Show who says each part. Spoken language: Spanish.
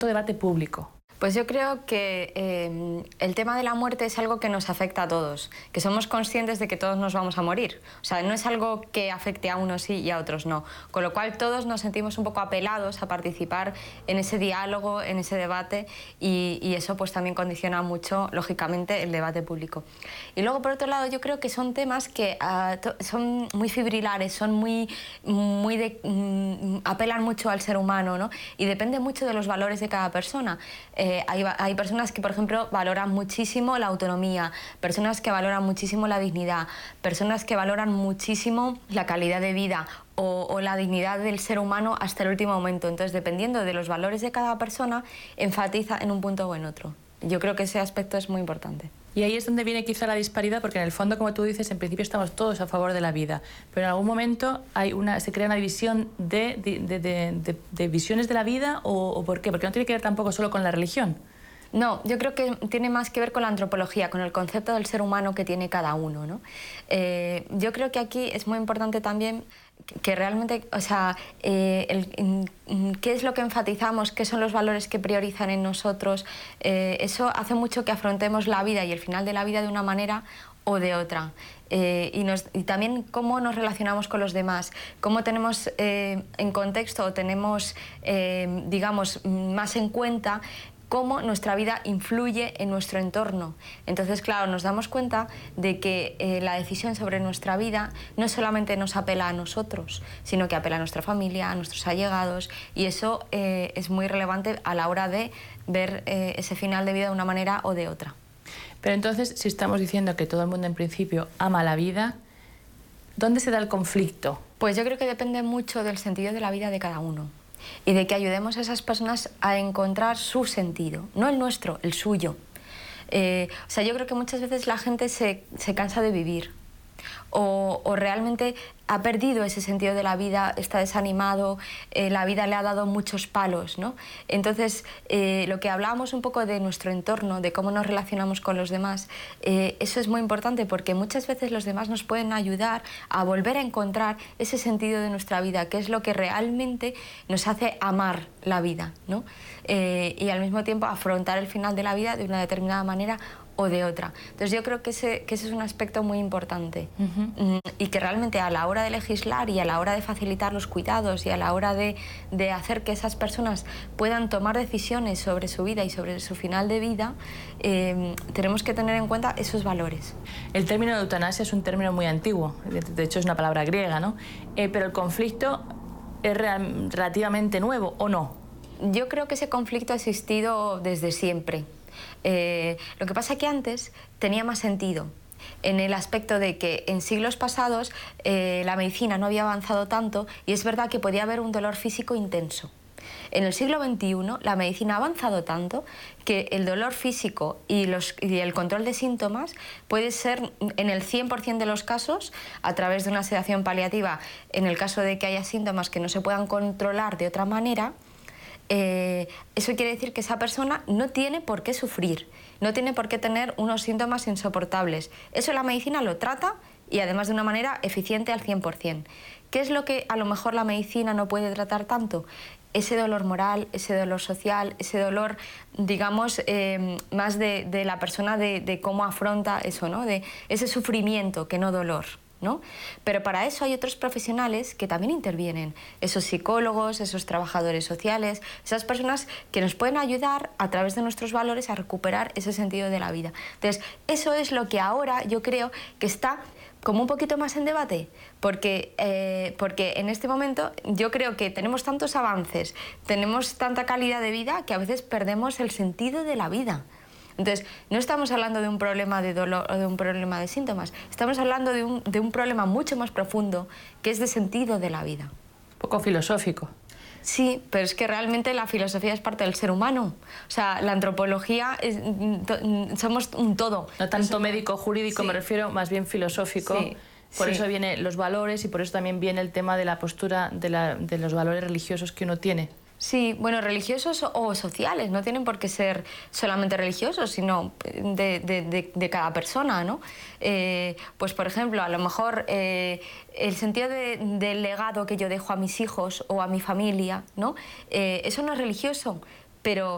Speaker 1: debate público?
Speaker 2: Pues yo creo que el tema de la muerte es algo que nos afecta a todos, que somos conscientes de que todos nos vamos a morir. O sea, no es algo que afecte a unos sí y a otros no. Con lo cual todos nos sentimos un poco apelados a participar en ese diálogo, en ese debate, y eso pues también condiciona mucho, lógicamente, el debate público. Y luego, por otro lado, yo creo que son temas que son muy fibrilares, son apelan mucho al ser humano, ¿no? Y depende mucho de los valores de cada persona. Hay personas que, por ejemplo, valoran muchísimo la autonomía, personas que valoran muchísimo la dignidad, personas que valoran muchísimo la calidad de vida o la dignidad del ser humano hasta el último momento. Entonces, dependiendo de los valores de cada persona, enfatiza en un punto o en otro. Yo creo que ese aspecto es muy importante.
Speaker 1: Y ahí es donde viene quizá la disparidad, porque en el fondo, como tú dices, en principio estamos todos a favor de la vida, pero en algún momento se crea una división de visiones de la vida, ¿o por qué? Porque no tiene que ver tampoco solo con la religión.
Speaker 2: No, yo creo que tiene más que ver con la antropología, con el concepto del ser humano que tiene cada uno, ¿no? Yo creo que aquí es muy importante también que realmente, o sea, qué es lo que enfatizamos, qué son los valores que priorizan en nosotros, eso hace mucho que afrontemos la vida y el final de la vida de una manera o de otra. Y también cómo nos relacionamos con los demás, cómo tenemos en contexto o tenemos, digamos, más en cuenta cómo nuestra vida influye en nuestro entorno. Entonces, claro, nos damos cuenta de que la decisión sobre nuestra vida no solamente nos apela a nosotros, sino que apela a nuestra familia, a nuestros allegados, y eso es muy relevante a la hora de ver ese final de vida de una manera o de otra.
Speaker 1: Pero entonces, si estamos diciendo que todo el mundo en principio ama la vida, ¿dónde se da el conflicto?
Speaker 2: Pues yo creo que depende mucho del sentido de la vida de cada uno y de que ayudemos a esas personas a encontrar su sentido, no el nuestro, el suyo. O sea, yo creo que muchas veces la gente se cansa de vivir o realmente ha perdido ese sentido de la vida, está desanimado, la vida le ha dado muchos palos, ¿no? Entonces, lo que hablábamos un poco de nuestro entorno, de cómo nos relacionamos con los demás, eso es muy importante porque muchas veces los demás nos pueden ayudar a volver a encontrar ese sentido de nuestra vida, que es lo que realmente nos hace amar la vida, ¿no? Y al mismo tiempo afrontar el final de la vida de una determinada manera o de otra. Entonces yo creo que ese es un aspecto muy importante y que realmente a la hora de legislar y a la hora de facilitar los cuidados y a la hora de hacer que esas personas puedan tomar decisiones sobre su vida y sobre su final de vida, tenemos que tener en cuenta esos valores.
Speaker 1: El término de eutanasia es un término muy antiguo, de hecho es una palabra griega, ¿no? Pero el conflicto es relativamente nuevo, ¿o no?
Speaker 2: Yo creo que ese conflicto ha existido desde siempre. Lo que pasa es que antes tenía más sentido, en el aspecto de que en siglos pasados la medicina no había avanzado tanto y es verdad que podía haber un dolor físico intenso. En el siglo XXI la medicina ha avanzado tanto que el dolor físico y el control de síntomas puede ser en el 100% de los casos a través de una sedación paliativa, en el caso de que haya síntomas que no se puedan controlar de otra manera. Eso quiere decir que esa persona no tiene por qué sufrir, no tiene por qué tener unos síntomas insoportables. Eso la medicina lo trata y además de una manera eficiente al 100%. ¿Qué es lo que a lo mejor la medicina no puede tratar tanto? Ese dolor moral, ese dolor social, ese dolor, digamos, más de la persona, de cómo afronta eso, ¿no? De ese sufrimiento que no dolor, ¿no? Pero para eso hay otros profesionales que también intervienen, esos psicólogos, esos trabajadores sociales, esas personas que nos pueden ayudar a través de nuestros valores a recuperar ese sentido de la vida. Entonces, eso es lo que ahora yo creo que está como un poquito más en debate, porque en este momento yo creo que tenemos tantos avances, tenemos tanta calidad de vida que a veces perdemos el sentido de la vida. Entonces, no estamos hablando de un problema de dolor o de un problema de síntomas, estamos hablando de un problema mucho más profundo, que es de sentido de la vida.
Speaker 1: Un poco filosófico.
Speaker 2: Sí, pero es que realmente la filosofía es parte del ser humano. O sea, la antropología, somos un todo.
Speaker 1: No tanto médico, jurídico,
Speaker 2: sí.
Speaker 1: Me refiero más bien filosófico.
Speaker 2: Sí.
Speaker 1: Por
Speaker 2: sí.
Speaker 1: eso vienen los valores y por eso también viene el tema de la postura de los valores religiosos que uno tiene.
Speaker 2: Sí, bueno, religiosos o sociales, no tienen por qué ser solamente religiosos, sino de cada persona, ¿no? Pues, por ejemplo, a lo mejor el sentido del legado que yo dejo a mis hijos o a mi familia, ¿no? Eso no es religioso, pero